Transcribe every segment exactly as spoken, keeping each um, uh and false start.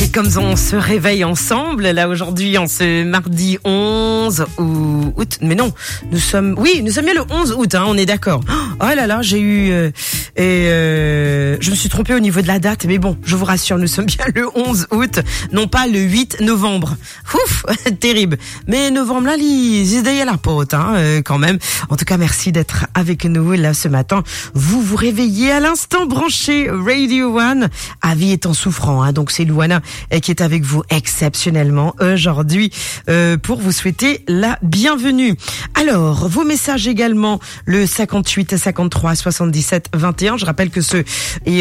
Et comme on se réveille ensemble, là aujourd'hui, en ce mardi onze août, mais non, nous sommes, oui, nous sommes bien le onze août, hein, on est d'accord. Oh là là, j'ai eu, euh, et euh, je me suis trompée au niveau de la date, mais bon, je vous rassure, nous sommes bien le onze août, non pas le huit novembre. Ouf, terrible. Mais novembre là, ils idées à la pote, hein, euh, quand même. En tout cas, merci d'être avec nous là ce matin. Vous vous réveillez à l'instant branché Radio One. Avis étant souffrant, hein, donc c'est Louana qui est avec vous exceptionnellement aujourd'hui euh, pour vous souhaiter la bienvenue. Alors, vos messages également, le cinquante-huit cinquante-trois soixante-dix-sept vingt et un. Je rappelle que ce est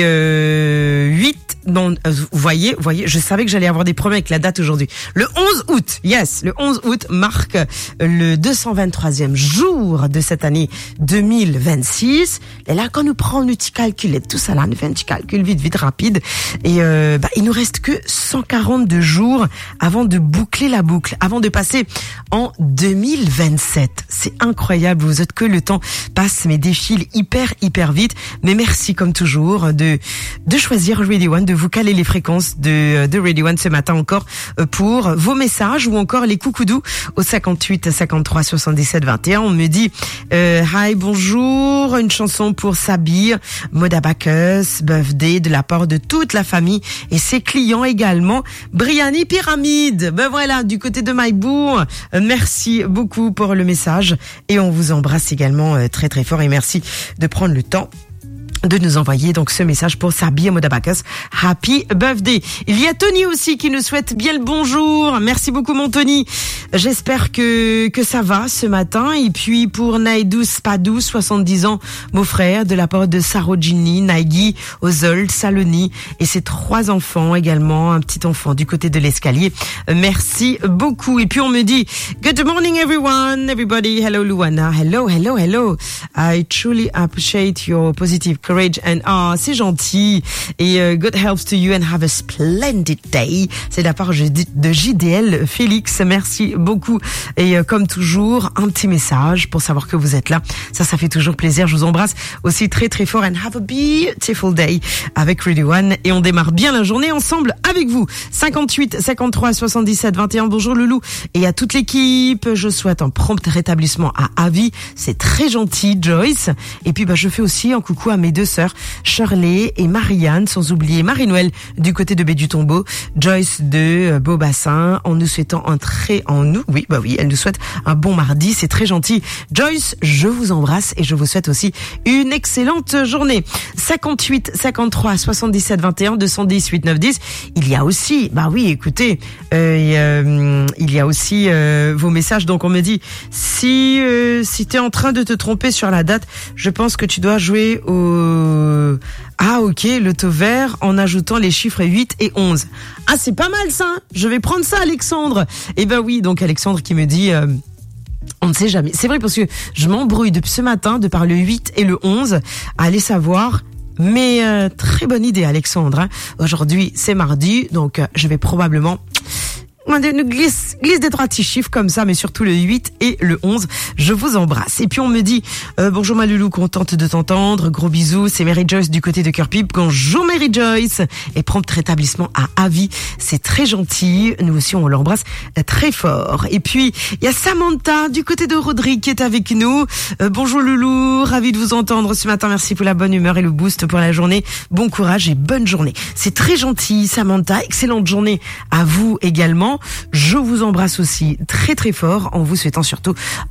euh, huit, non, euh, vous voyez, vous voyez, je savais que j'allais avoir des problèmes avec la date aujourd'hui. Le onze août, yes, le onze août marque le deux cent vingt-troisième jour de cette année deux mille vingt-six. Et là, quand nous prenons le petit calcul et tout ça là, nous fait un petit calcul vite, vite, rapide. Et euh, bah, il nous reste que cent quarante-deux jours avant de boucler la boucle, avant de passer en deux mille vingt-sept. C'est incroyable, vous êtes que le temps passe, mais défile hyper, hyper vite. Mais merci comme toujours de de choisir Radio One, de vous caler les fréquences de, de Radio One ce matin encore pour vos messages ou encore les coucoudous au cinquante-huit cinquante-trois soixante-dix-sept vingt et un. On me dit euh, hi, bonjour, une chanson pour Sabir, Moda Bacchus, birthday de la part de toute la famille et ses clients également. Briani Pyramide, ben voilà, du côté de Maïbourg. Euh, merci beaucoup pour le message et on vous embrasse également euh, très très fort et merci de prendre le temps de nous envoyer donc ce message pour Sabir Modabacus. Happy birthday. Il y a Tony aussi qui nous souhaite bien le bonjour. Merci beaucoup mon Tony. J'espère que que ça va ce matin. Et puis pour Naidou Spadou, soixante-dix ans, mon frère, de la part de Sarojini, Naigi, Ozol, Saloni et ses trois enfants également, un petit enfant du côté de l'escalier. Merci beaucoup. Et puis on me dit good morning everyone, everybody. Hello Luana. Hello, hello, hello. I truly appreciate your positive courage and ah, c'est gentil et uh, good health to you and have a splendid day. C'est de la part de J D L Félix. Merci beaucoup et uh, comme toujours un petit message pour savoir que vous êtes là. Ça, ça fait toujours plaisir. Je vous embrasse aussi très très fort and have a beautiful day avec Radio One et on démarre bien la journée ensemble avec vous. cinquante-huit cinquante-trois soixante-dix-sept vingt et un. Bonjour Loulou et à toute l'équipe. Je souhaite un prompt rétablissement à Avi. C'est très gentil Joyce. Et puis bah je fais aussi un coucou à mes deux sœurs, Shirley et Marianne, sans oublier Marie-Noël du côté de Baie du Tombeau, Joyce de Beaubassin, en nous souhaitant un très, en nous, oui, bah oui, elle nous souhaite un bon mardi, c'est très gentil. Joyce, je vous embrasse et je vous souhaite aussi une excellente journée. cinquante-huit cinquante-trois soixante-dix-sept vingt et un, deux cent dix, huit neuf dix. Il y a aussi, bah oui, écoutez, euh, euh, il y a aussi euh, vos messages. Donc on me dit, si euh, si t'es en train de te tromper sur la date, je pense que tu dois jouer au ah ok, le taux vert en ajoutant les chiffres huit et onze. Ah c'est pas mal ça, je vais prendre ça Alexandre. Eh ben oui, donc Alexandre qui me dit euh, on ne sait jamais. C'est vrai parce que je m'embrouille depuis ce matin de par le huit et le onze. Allez savoir. Mais euh, très bonne idée Alexandre, hein. Aujourd'hui c'est mardi, donc euh, je vais probablement nous glisse, glisse des trois petits chiffres comme ça, mais surtout le huit et le onze. Je vous embrasse. Et puis on me dit, euh, bonjour ma loulou, contente de t'entendre. Gros bisous, c'est Mary Joyce du côté de Cœur-Pipe. Bonjour Mary Joyce. Et prompt rétablissement à Avi. C'est très gentil. Nous aussi, on l'embrasse très fort. Et puis, il y a Samantha du côté de Rodrigue qui est avec nous. Euh, bonjour loulou, ravi de vous entendre ce matin. Merci pour la bonne humeur et le boost pour la journée. Bon courage et bonne journée. C'est très gentil Samantha. Excellente journée à vous également. Je vous embrasse aussi très très fort en vous souhaitant surtout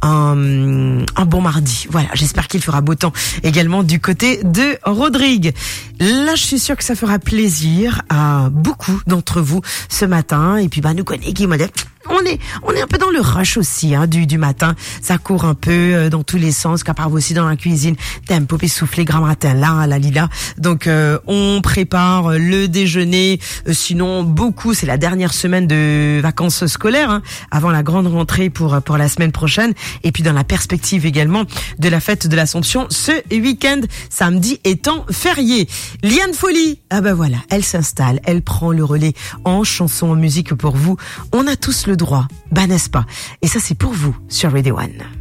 un, un bon mardi. Voilà, j'espère qu'il fera beau temps également du côté de Rodrigue. Là, je suis sûre que ça fera plaisir à beaucoup d'entre vous ce matin. Et puis, bah, nous connaissons qui m'a dit, on est, on est un peu dans le rush aussi, hein, du, du matin. Ça court un peu euh, dans tous les sens, capable aussi dans la cuisine. Tempo et soufflé, grand matin, là, la lila. Donc, euh, on prépare le déjeuner. Euh, sinon, beaucoup, c'est la dernière semaine de vacances scolaires, hein, avant la grande rentrée pour, pour la semaine prochaine. Et puis, dans la perspective également de la fête de l'Assomption, ce week-end, samedi étant férié. Liane Folie, ah ben voilà, elle s'installe, elle prend le relais en chanson, en musique pour vous. On a tous le droit, bah n'est-ce pas? Et ça c'est pour vous sur Radio One.